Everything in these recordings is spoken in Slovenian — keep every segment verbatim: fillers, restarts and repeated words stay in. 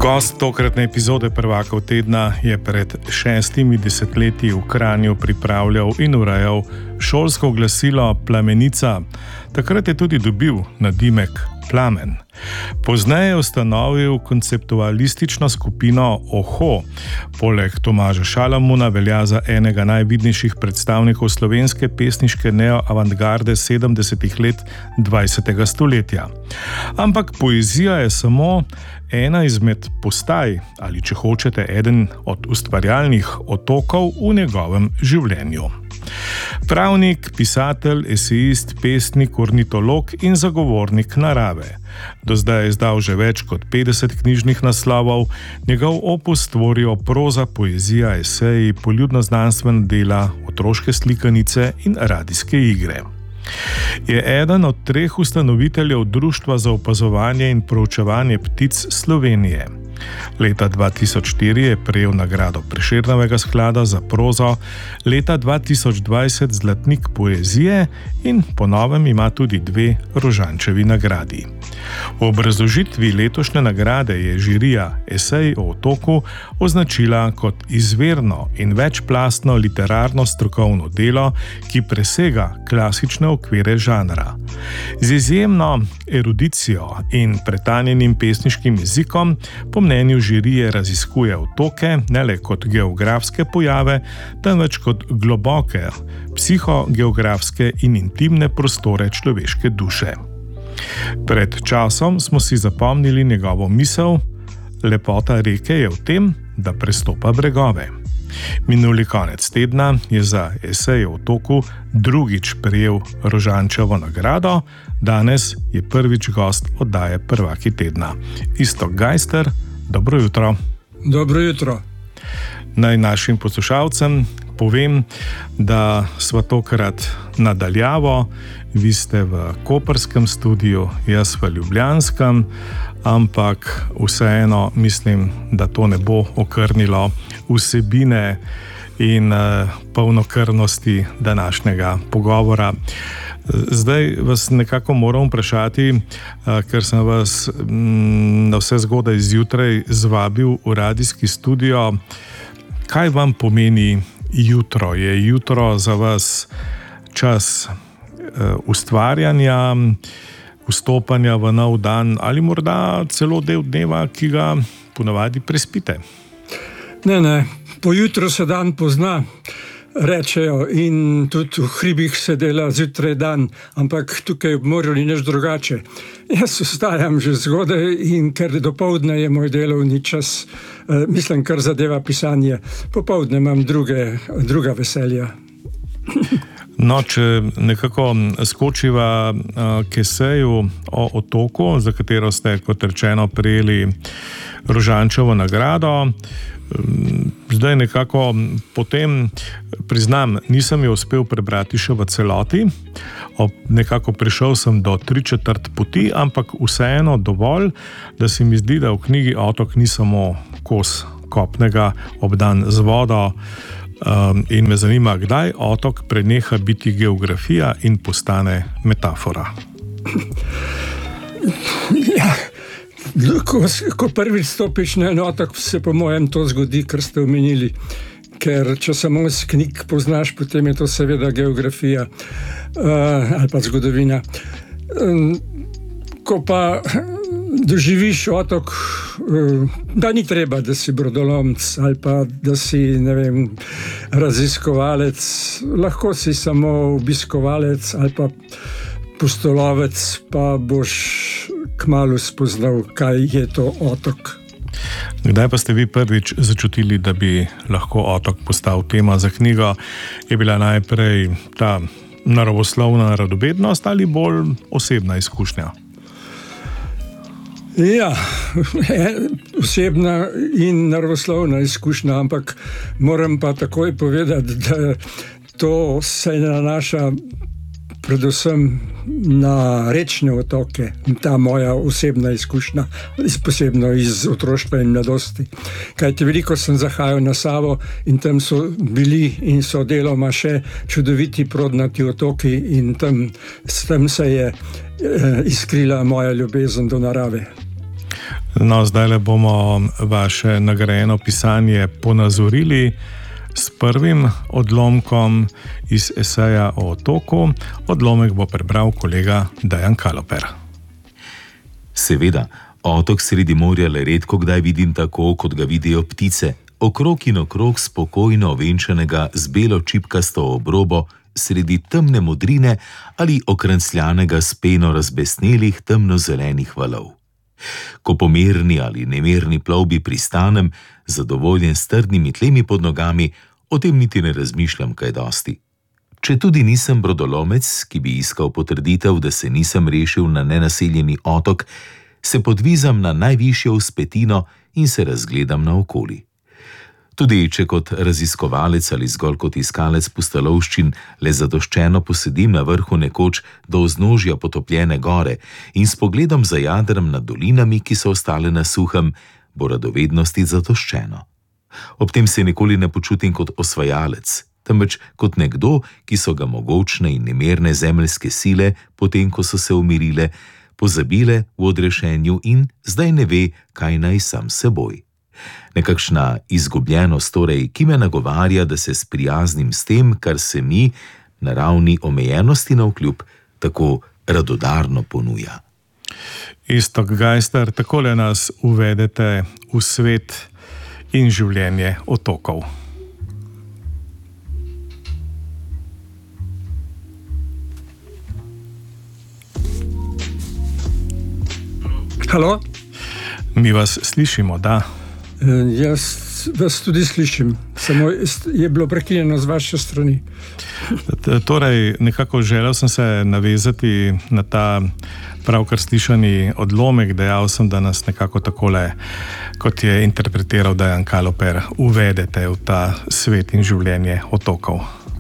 Gost tokratne epizode Prvakov tedna je pred šestimi desetletji v Kranju pripravljal in urejal šolsko glasilo Plamenica. Takrat je tudi dobil nadimek Plamen. Pozneje je ustanovil konceptualistično skupino Oho. Poleg Tomaža Šalamuna velja za enega najvidnejših predstavnikov slovenske pesniške neoavantgarde sedemdesetih let dvajsetega stoletja. Ampak poezija je samo ena izmed postaj, ali če hočete, eden od ustvarjalnih otokov v njegovem življenju. Pravnik, pisatelj, esejist, pesnik, ornitolog in zagovornik narave. Do zdaj je izdal že več kot petdeset knjižnih naslovov, njegov opus tvorijo proza, poezija, eseji, poljudnoznanstvena dela, otroške slikanice in radijske igre. Je eden od treh ustanoviteljev Društva za opazovanje in proučevanje ptic Slovenije. Leta dva tisoč štiri je prejel nagrado Prešernovega sklada za prozo, leta dva tisoč dvajset Zlatnik poezije in po novem ima tudi dve Rožančevi nagradi. V obrazložitvi letošnje nagrade je žirija esej o otoku označila kot izvirno in večplastno literarno strokovno delo, ki presega klasične okvire žanra. Z izjemno erudicijo in pretanjenim pesniškim jezikom po mnenju žirije raziskuje otoke ne le kot geografske pojave, temveč kot globoke psihogeografske in intimne prostore človeške duše. Pred časom smo si zapomnili njegovo misel: lepota reke je v tem, da prestopa bregove. Minuli konec tedna je za esej o otoku drugič prejel Rožančevo nagrado, danes je prvič gost oddaje Prvaki tedna. Iztok Gajster, dobro jutro. Dobro jutro. Naj našim poslušalcem povem, da sva tokrat nadaljavo. Vi ste v koprskem studiu, jaz v ljubljanskem, ampak vseeno mislim, da to ne bo okrnilo vsebine in uh, polnokrvnosti današnjega pogovora. Zdaj vas nekako moram vprašati, uh, ker sem vas m, na vse zgodaj zjutraj zvabil v radijski studio. Kaj vam pomeni jutro? Je jutro za vas čas ustvarjanja, vstopanja v nov dan ali morda celo del dneva, ki ga ponavadi prespite? Ne, ne, po jutru se dan pozna, rečejo, in tudi v hribih se dela zjutraj dan, ampak tukaj v Morju ni nič drugače. Jaz vstajam že zgodaj in ker dopoldne je moj delovni čas, mislim, kar zadeva pisanje, popoldne imam druge, druga veselja. No, če nekako skočiva k eseju o otoku, za katero ste, kot rečeno, prejeli Rožančevo nagrado. Zdaj nekako potem, priznam, nisem jo uspel prebrati še v celoti. Nekako prišel sem do tri četrt poti, ampak vseeno dovolj, da se mi zdi, da v knjigi Otok ni samo kos kopnega obdan z vodo. Um, in me zanima, kdaj otok preneha biti geografija in postane metafora. Ja, ko, ko prvič stopiš na en otok, se po mojem to zgodi, kar ste omenili. Ker če samo z knjig poznaš, potem je to seveda geografija uh, ali pa zgodovina. Um, ko pa doživiš otok, da ni treba, da si brodolomc ali pa da si, ne vem, raziskovalec, lahko si samo obiskovalec ali pa pustolovec, pa boš kmalu spoznal, kaj je to otok. Kdaj pa ste vi prvič začutili, da bi lahko otok postal tema za knjigo? Je bila najprej ta naravoslovna radovednost ali bolj osebna izkušnja? Ja, osebna in naravoslovna izkušnja, ampak moram pa takoj povedati, da to se nanaša predvsem na rečne otoke, ta moja osebna izkušnja, posebno iz otroštva in mladosti. Kajti veliko sem zahajal na Savo in tam so bili in so deloma še čudoviti prodnati otoki in tam, tam se je eh, iskrila moja ljubezen do narave. No, zdaj le bomo vaše nagrajeno pisanje ponazorili s prvim odlomkom iz eseja o otoku. Odlomek bo prebral kolega Dejan Kaloper. Seveda, otok sredi morja le redko kdaj vidim tako, kot ga vidijo ptice, okrog in okrog spokojno ovenčanega z belo čipkasto obrobo sredi temne modrine ali okrancljanega s peno razbesnelih temno-zelenih valov. Ko po mirni ali nemirni plovbi pristanem, zadovoljen s trdnimi tlemi pod nogami, o tem niti ne razmišljam kaj dosti. Če tudi nisem brodolomec, ki bi iskal potrditev, da se nisem rešil na nenaseljeni otok, se podvizam na najvišjo vzpetino in se razgledam naokoli. Tudi če kot raziskovalec ali zgolj kot iskalec pustolovščin le zadoščeno posedim na vrhu nekoč do vznožja potopljene gore in s pogledom zajadram nad dolinami, ki so ostale na suhem, bo radovednosti zadoščeno. Ob tem se nikoli ne počutim kot osvajalec, temveč kot nekdo, ki so ga mogočne in nemerne zemeljske sile, potem ko so se umirile, pozabile v odrešenju in zdaj ne ve, kaj naj sam seboj. Nekakšna izgubljenost torej, ki me nagovarja, da se sprijaznim s tem, kar se mi, na ravni omejenosti navkljub, tako radodarno ponuja. Iztok Gajster, takole nas uvedete v svet in življenje otokov. Halo? Mi vas slišimo, da? Jaz vas tudi slišim, samo je bilo prekinjeno z vaše strani. Torej, nekako želel sem se navezati na ta pravkar slišani odlomek, dejal sem, da nas nekako takole, kot je interpretiral Dejan Kaloper, uvedete v ta svet in življenje otokov.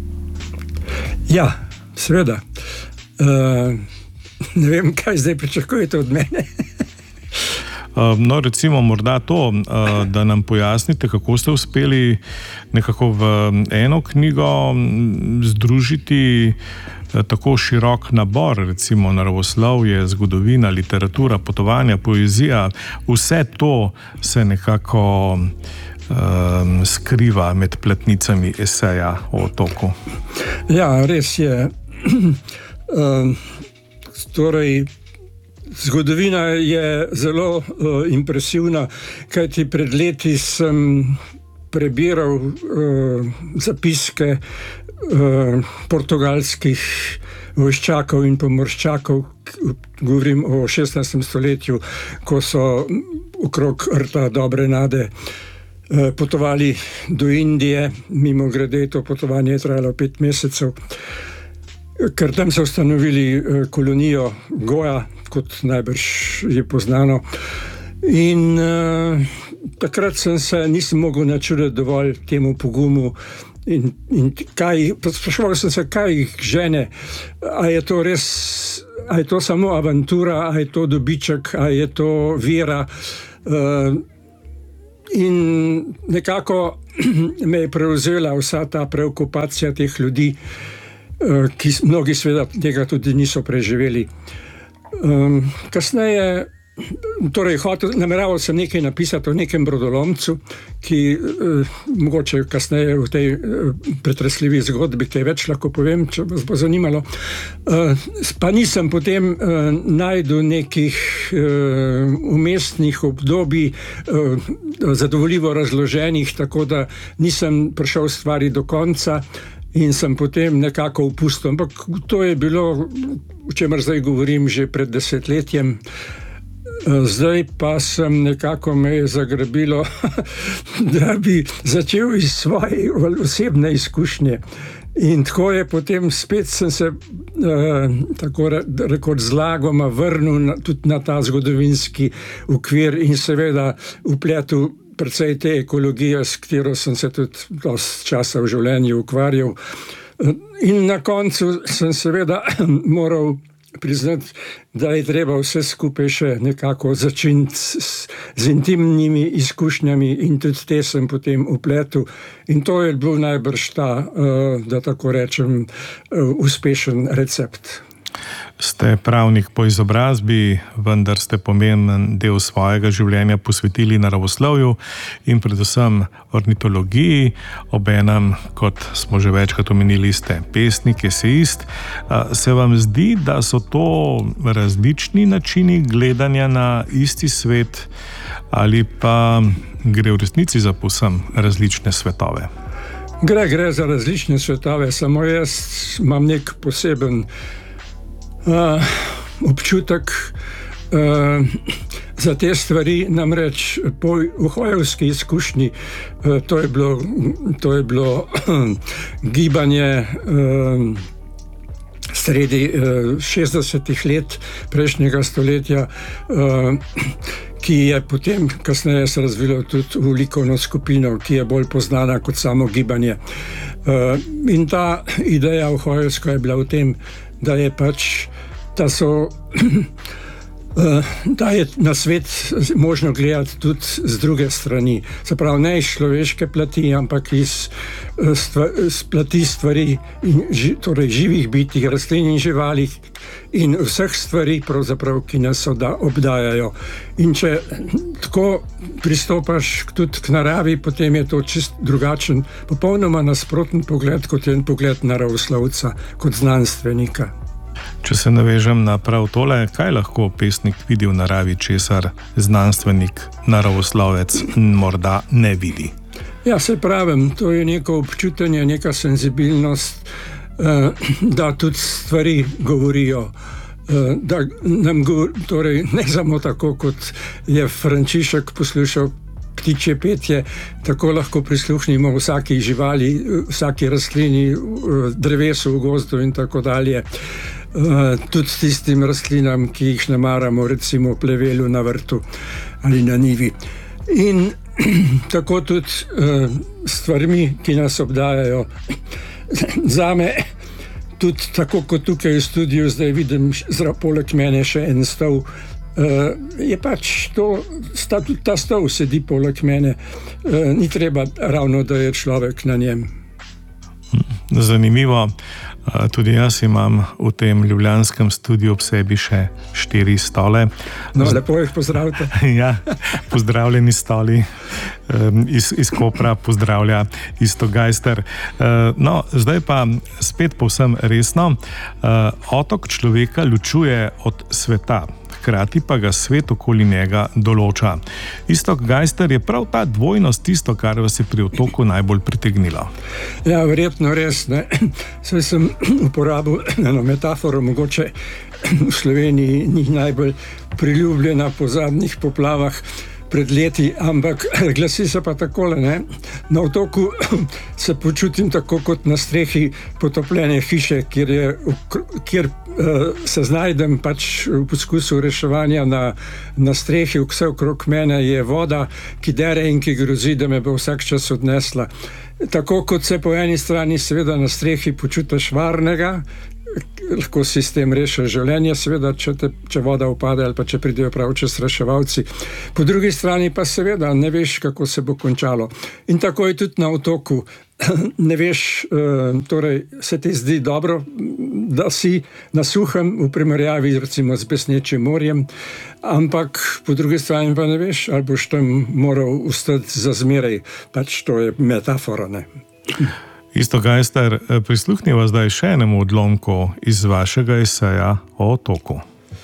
Ja, seveda. Uh, ne vem, kaj zdaj pričakujete od mene. No, recimo morda to, da nam pojasnite, kako ste uspeli nekako v eno knjigo združiti tako širok nabor, recimo naravoslovje, zgodovina, literatura, potovanja, poezija. Vse to se nekako um, skriva med platnicami eseja o otoku. Ja, res je. um, torej, Zgodovina je zelo uh, impresivna, kajti pred leti sem prebiral uh, zapiske uh, portugalskih vojščakov in pomorščakov, govorim o šestnajstem stoletju, ko so okrog rta Dobre Nade uh, potovali do Indije, mimo grede to potovanje je trajalo pet mesecev, ker tam so ustanovili uh, kolonijo Goa, kot najbrž je poznano. In uh, takrat sem se, nisem mogel načuditi dovolj temu pogumu in, in kaj, spraševal sem se, kaj jih žene, a je to res, a je to samo avantura, a je to dobiček, a je to vera. Uh, in nekako me je prevzela vsa ta preokupacija teh ljudi, uh, ki mnogi seveda tega tudi niso preživeli. Um, kasneje, torej hotel, nameraval sem nekaj napisati o nekem brodolomcu, ki uh, mogoče kasneje v tej uh, pretresljivi zgodbi kaj več lahko povem, če vas bo zanimalo. Uh, pa nisem potem uh, najdel nekih uh, umestnih obdobij uh, zadovoljivo razloženih, tako da nisem prišel stvari do konca in sem potem nekako upustil. Ampak to je bilo, o čemer zdaj govorim, že pred desetletjem. Zdaj pa sem nekako me je zagrabilo, da bi začel iz svoje osebne izkušnje. In tako je potem spet sem se uh, tako rekoč zlagoma vrnil na, tudi na ta zgodovinski okvir in seveda vpletel predvsej te ekologije, s katero sem se tudi dosti časa v življenju ukvarjal. In na koncu sem seveda moral priznati, da je treba vse skupaj še nekako začeti s, z intimnimi izkušnjami in tudi te sem potem vpletel. In to je bil najbrž ta, uh, da tako rečem, uh, uspešen recept. Ste pravnik po izobrazbi, vendar ste pomemben del svojega življenja posvetili naravoslovju in predvsem ornitologiji. Obenem, kot smo že večkrat omenili, ste pesnik, esejist. Se vam zdi, da so to različni načini gledanja na isti svet ali pa gre v resnici za povsem različne svetove? Gre, gre za različne svetove, samo jaz imam nek poseben uh, občutek uh, za te stvari, namreč po uhojevski izkušnji, uh, to je bilo, to je bilo gibanje uh, sredi uh, šestdesetih let prejšnjega stoletja, uh, ki je potem kasneje se razvilo tudi v likovno skupino, ki je bolj poznana kot samo gibanje. Uh, in ta ideja uhojevska je bila v tem, da je pač, da so da je na svet možno gledati tudi z druge strani. Se pravi, ne iz človeške plati, ampak iz, stva, iz plati stvari, ži, torej živih bitij, rastlin in živalih in vseh stvari, pravzaprav, ki nas obdajajo. In če tako pristopaš tudi k naravi, potem je to čist drugačen, popolnoma nasproten pogled, kot je en pogled naravoslovca, kot znanstvenika. Če se navežem na prav tole, kaj lahko pesnik vidi v naravi, česar znanstvenik, naravoslovec morda ne vidi? Ja, se pravim, to je neko občutenje, neka senzibilnost, da tudi stvari govorijo. Da nam govor, torej ne samo tako, kot je Frančišek poslušal ptičje petje, tako lahko prisluhnimo vsaki živali, vsaki rastlini, drevesu v gozdu in tako dalje. Uh, tudi tistim rastlinam, ki jih ne maramo, recimo plevelu na vrtu ali na njivi. In tako tudi uh, stvarmi, ki nas obdajajo. Zame, tudi tako kot tukaj v studiu, zdaj vidim zra, poleg mene še en stol, uh, je pač to, sta, tudi ta stol sedi poleg mene, uh, ni treba ravno, da je človek na njem. Zanimivo. Tudi jaz imam v tem ljubljanskem studiu ob sebi še štiri stole. No, lepo jih pozdravite. Ja, pozdravljeni stoli iz, iz Kopra, pozdravlja Iztok Gajster. No, zdaj pa spet povsem resno. Otok človeka ločuje od sveta, hkrati pa ga svet okoli njega določa. Iztok Gajster, je prav ta dvojnost tisto, kar vas je pri otoku najbolj pritegnilo? Ja, verjetno res, ne. Saj sem uporabil eno metaforo, mogoče v Sloveniji ni najbolj priljubljena po zadnjih poplavah pred leti, ampak glasi se pa takole, ne. Na otoku se počutim tako kot na strehi potopljene hiše, kjer, je, kjer uh, se znajdem pač v poskusu reševanja na, na strehi, vse okrog mene je voda, ki dere in ki grozi, da me bo vsak čas odnesla. Tako kot se po eni strani seveda na strehi počutiš varnega, lahko si s tem rešiš življenje, seveda, če, te, če voda upade ali pa če pridejo pravčas reševalci. Po drugi strani pa seveda ne veš, kako se bo končalo. In tako je tudi na otoku. Ne veš, torej se ti zdi dobro, da si na suhem v primerjavi recimo z besnečim morjem, ampak po drugi strani pa ne veš, ali boš tam moral ostati za zmeraj. Pač to je metafora, ne? Iztok Gajster, prisluhnimo zdaj še enemu odlomku iz vašega eseja o otoku.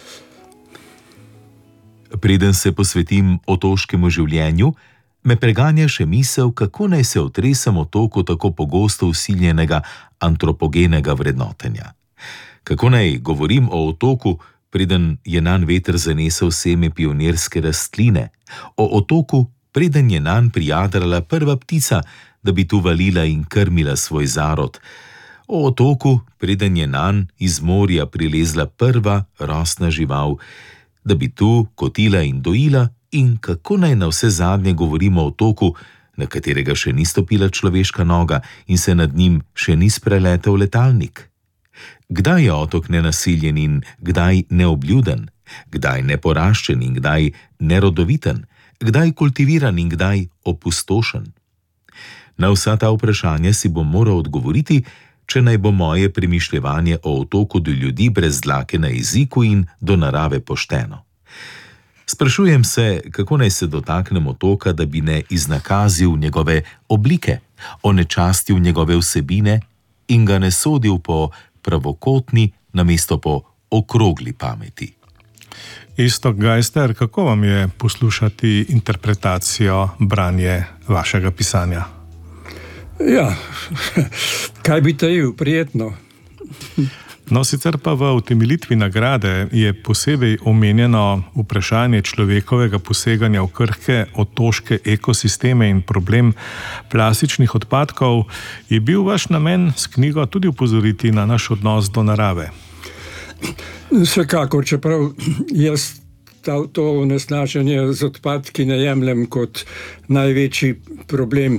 Preden se posvetim otoškemu življenju, me preganja še misel, kako naj se otresem otoku tako pogosto vsiljenega antropogenega vrednotenja. Kako naj govorim o otoku, preden je nanj veter zanesel seme pionirske rastline, o otoku, preden je nanj prijadrala prva ptica, da bi tu valila in krmila svoj zarod, o otoku, preden je nanj iz morja prilezla prva rosna žival, da bi tu kotila in dojila, in kako naj na vse zadnje govorimo o otoku, na katerega še ni stopila človeška noga in se nad njim še ni spreletel letalnik. Kdaj je otok nenasiljen in kdaj neobljuden, kdaj neporaščen in kdaj nerodoviten, kdaj kultiviran in kdaj opustošen? Na vsa ta vprašanja si bom moral odgovoriti, če naj bo moje premišljevanje o otoku do ljudi brez dlake na jeziku in do narave pošteno. Sprašujem se, kako naj se dotaknem otoka, da bi ne iznakazil njegove oblike, onečastil njegove vsebine in ga ne sodil po pravokotni namesto po okrogli pameti. Iztok Gajster, kako vam je poslušati interpretacijo, branje vašega pisanja? Ja, kaj bi tajil, prijetno. No, sicer pa v utemeljitvi nagrade je posebej omenjeno vprašanje človekovega poseganja v krhke otoške ekosisteme in problem plastičnih odpadkov. Je bil vaš namen s knjigo tudi upozoriti na naš odnos do narave? Vsekakor, čeprav jaz to onesnaženje z odpadki ne jemljem kot največji problem.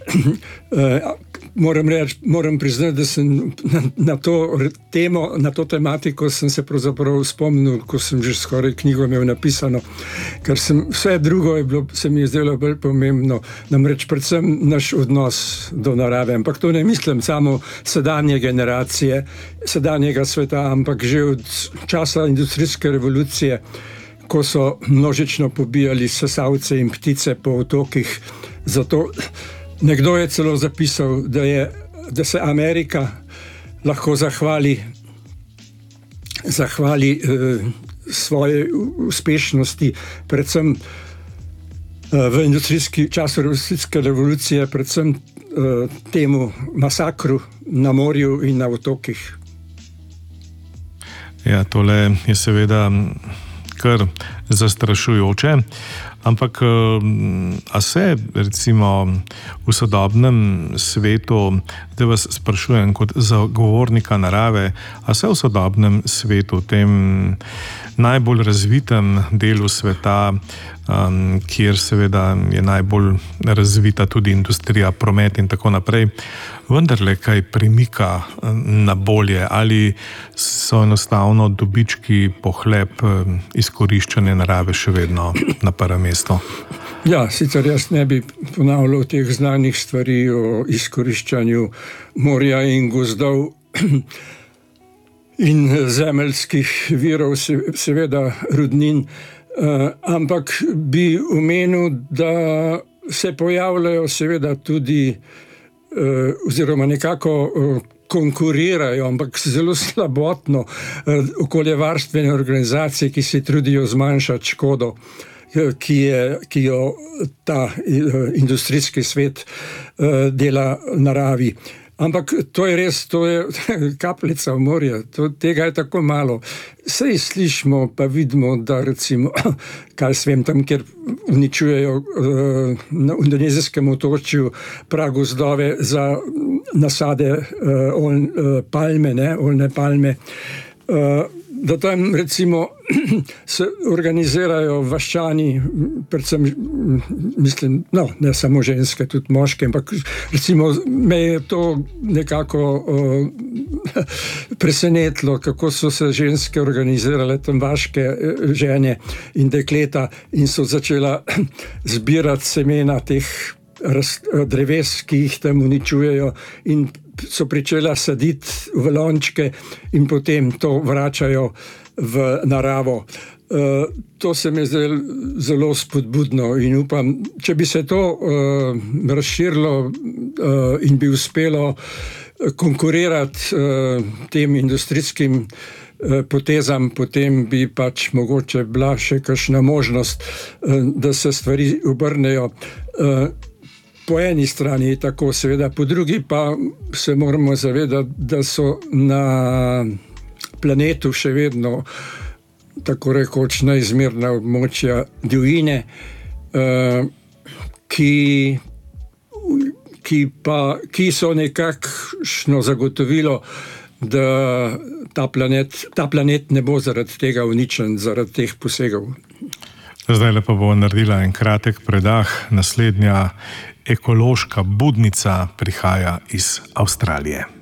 Moram reči, moram priznati, da sem na, na to temo, na to tematiko sem se pravzaprav spomnil, ko sem že skoraj knjigo imel napisano, ker sem, vse drugo je bilo, se mi je zdelo bolj pomembno, namreč predvsem naš odnos do narave, ampak to ne mislim samo sedanje generacije, sedanjega sveta, ampak že od časa industrijske revolucije, ko so množično pobijali sesalce in ptice po otokih. Zato nekdo je celo zapisal, da, je, da se Amerika lahko zahvali, zahvali eh, svoje uspešnosti, predvsem eh, v industrijski času industrijske revolucije, predvsem eh, temu masakru na morju in na otokih. Ja, tole je seveda kar zastrašujoče, ampak a se recimo v sodobnem svetu, da vas sprašujem kot zagovornika narave, a se v sodobnem svetu, v tem najbolj razvitem delu sveta, um, kjer seveda je najbolj razvita tudi industrija, promet in tako naprej, vendarle kaj premika na bolje, ali so enostavno dobički, pohleb, izkoriščanje narave še vedno na prvem mestu? Ja, sicer jaz ne bi ponavljal teh znanih stvari o izkoriščanju morja in gozdov in zemeljskih virov, seveda rudnin, ampak bi omenil, da se pojavljajo seveda tudi oziroma nekako konkurirajo, ampak zelo slabotno okoljevarstvene organizacije, ki se trudijo zmanjšati škodo, ki, je, ki jo ta industrijski svet dela naravi. Ampak to je res, to je kapljica v morje, to, tega je tako malo. Sej slišimo, pa vidimo, da recimo, kaj svem tam, kjer uničujejo uh, na indonezijskem otočju pragozdove za nasade uh, ol, uh, palme, ne, oljne palme, uh, da tam recimo se organizirajo vaščani, predvsem, mislim, no, ne samo ženske, tudi moške, ampak recimo me je to nekako uh, presenetilo, kako so se ženske organizirale, tam vaške žene in dekleta in so začela zbirati semena teh dreves, ki jih tam uničujejo, in so pričela saditi v lončke in potem to vračajo v naravo. Uh, to se mi zdaj zelo spodbudno in upam, če bi se to uh, razširilo uh, in bi uspelo konkurirati uh, tem industrijskim uh, potezam, potem bi pač mogoče bila še kakšna možnost, uh, da se stvari obrnejo. Uh, Po eni strani je tako, seveda, po drugi pa se moramo zavedati, da so na planetu še vedno tako rekoč neizmerna območja divjine, ki, ki, pa, ki so nekakšno zagotovilo, da ta planet, ta planet ne bo zaradi tega uničen, zaradi teh posegov. Zdaj lepo bo naredila en kratek predah. Naslednja ekološka budnica prihaja iz Avstralije.